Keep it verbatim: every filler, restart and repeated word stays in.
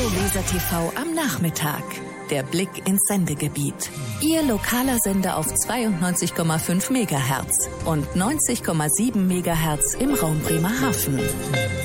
Weser T V am Nachmittag. Der Blick ins Sendegebiet. Ihr lokaler Sender auf zweiundneunzig Komma fünf Megahertz und neunzig Komma sieben Megahertz im Raum Bremerhaven.